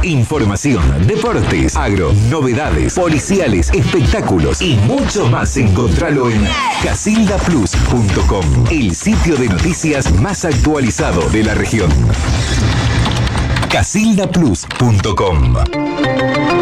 Información, deportes, agro, novedades, policiales, espectáculos y mucho más. Encontralo en casildaplus.com, el sitio de noticias más actualizado de la región. casildaplus.com